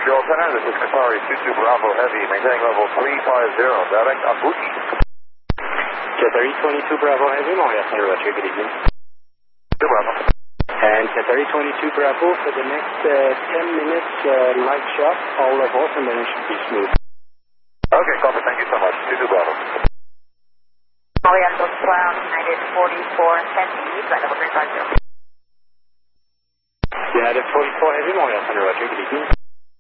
Montreal Center, this is Qatari 22 Bravo Heavy, maintaining level 350, direct on Bougie. Qatari 22 Bravo Heavy, Montreal Center, Roger, good evening. 2 Bravo. And Qatari 22 Bravo, for the next 10 minutes, light shot, all levels, and then it should be smooth. Okay, copy, thank you so much. 22 Bravo. Montreal Ground, United 44 Heavy, flight level 350. United 44 Heavy, Montreal Center, Roger, good evening.